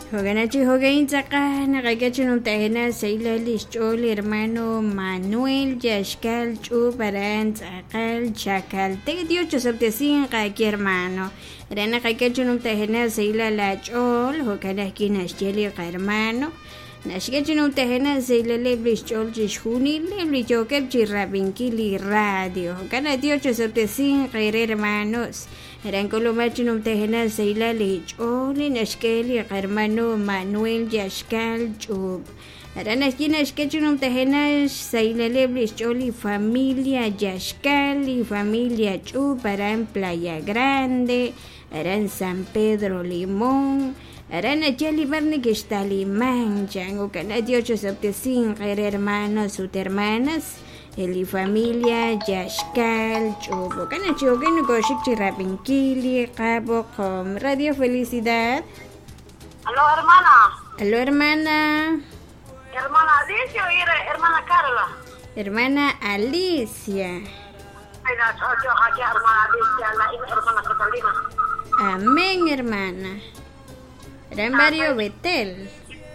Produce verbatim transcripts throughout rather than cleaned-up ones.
Hoganachi hogain tsaka nakagachunong tahena sa ilalis chol hermano Manuel Yashkal chuparan tsakal chakal te diocho sabtesin kaki hermano rana nakagachunong tahena sa ilala chol hoganaki nashjeli hermano nashgachunong tahena sa ilaliblis chol chishuni libli chokep chirabinkili radio hogana diocho sabtesin kay hermanos Eran colomachunum tehena seila lecholi nashkeli hermano Manuel Yashkal chub. Eran esquina sketchunum tehena seila leblis choli familia Yashkal y familia chub eran Playa Grande, eran San Pedro Limón, eran acheli barne que está limán, chango canadio ocho septecin hermanos sus hermanas. Eli familia Yashkal chubo kana chogen goshik chirapinkili cabo com Radio Felicidad. Aló hermana. Aló hermana. Hermana Alicia y hermana Carla. Hermana Alicia. Ay la yo aquí hermana Alicia la hermana Catalina. Amén hermana. Era barrio Betel.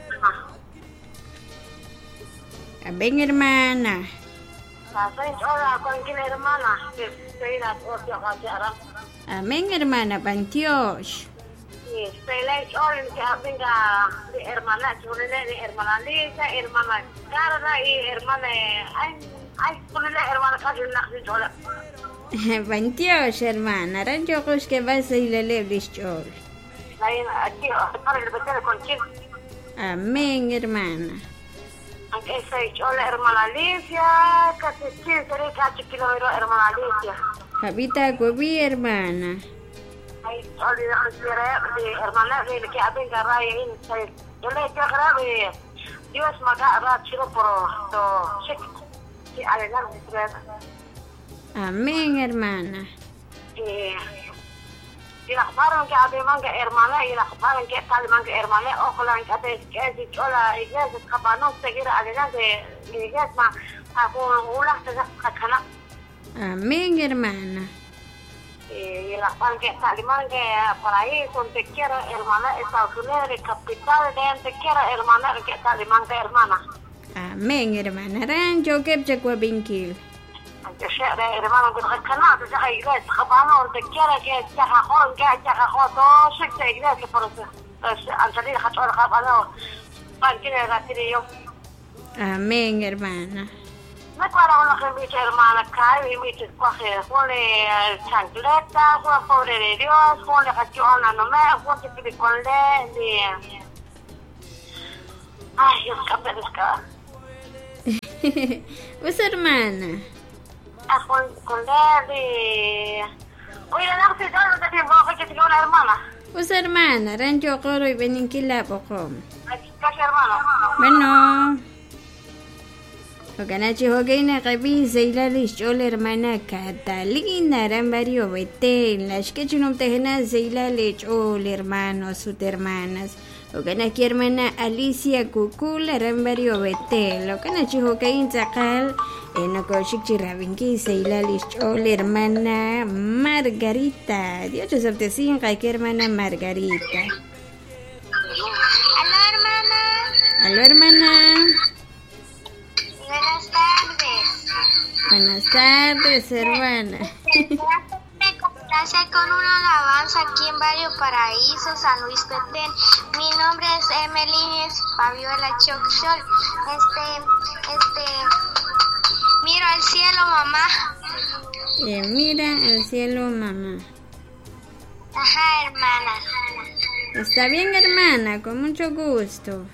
Amén hermana. Amén, hermana Pantiosh. Hermana hermana Lisa, hermana Carla y hermana ay ay hermana Carla. Pantiosh, hermana, rancho que vas a ir a lebris chol. Amén, hermana. Aunque soy hola hermana Alicia, casi quince casi kilómetros hermana Alicia. Habita Gobi hermana. Ay, olvidé de hermana de que abren garay en yo le quiero grabar Dios maga ra chiro por to check que alegar Amén hermana. Eh y la paran que abren manga hermana y la paran que tal manga hermana ojalá que te que si hola iglesia capano seguir adelante iglesia a una casa. Amén hermana. Y la paran que tal manga por ahí son te quiero hermana Estados Unidos de capital de te quiero hermana que tal manga hermana. Amén hermana rancho que chequabinkil. hermano que canal de la iglesia capano te quiero que jajón que jajón todo se te iglesia por eso antes hachor capano para que le retire yo. Amén hermana. Me acuerdo una que mi hermana cae y mi coge pone chancleta fue pobre de Dios pone cachona no me fue que pide con le ay yo capé de escapar. Pues hermana con con de oye la noche ya no te tiempo que tengo una hermana pues hermana rancho coro y beninkila pocom casi hermano bueno Hoganachi hogaina qabi zailalis chol hermana Catalina ran barrio Betel las que chunum tehena zailale chol hermanos sus hermanas Hoganachi hermana Alicia Kukula ran barrio Betel Hoganachi hogain zakal en koshik chirabinki zailalis chol hermana Margarita Dios sabtesin kaki hermana Margarita. Aló hermana. Aló hermana. Buenas tardes. Buenas tardes, hermana. Me complace con una alabanza aquí en Barrio Paraíso, San Luis Petén. Mi nombre es Emily Fabiola Choxol. Este, este, miro al cielo, mamá. Eh, mira al cielo, mamá. Ajá, hermana. Está bien, hermana, con mucho gusto.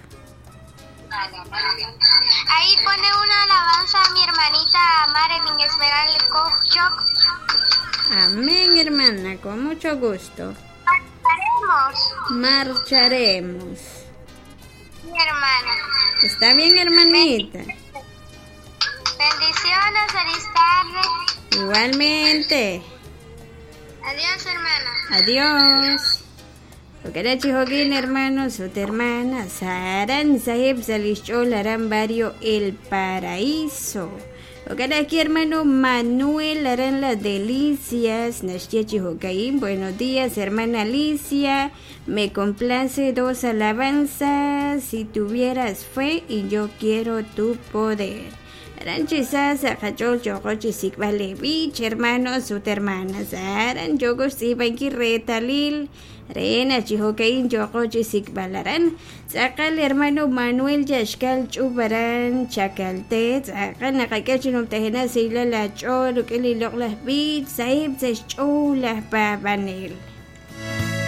Ahí pone una alabanza a mi hermanita Marilyn Esmeralda Kochok. Amén, hermana, con mucho gusto. Marcharemos. Marcharemos. Mi hermana. Está bien, hermanita. Bendiciones, feliz tarde. Igualmente. Adiós, hermana. Adiós. Hoganachi hogin hermanos, otra hermana, Saran Sahib Salichol Aran Barrio El Paraíso. Ojalá aquí hermano Manuel harán las delicias. Nashiechi Jocaín, buenos días hermana Alicia. Me complace dos alabanzas. Si tuvieras fe y yo quiero tu poder. Aranchizas a Jachol Chocochi Sikbalevich, hermanos, sus hermanas. Aran Yogos Ibanki Retalil. Reina Chihocaín Chocochi Sikbalaran. Sacal hermano Manuel Yashkal Chubaran Chacaltet. Sacal Nakakachinum Tehena Sila la Chol, Ukeli Loklas Bit, Saib Sechula Pabanel.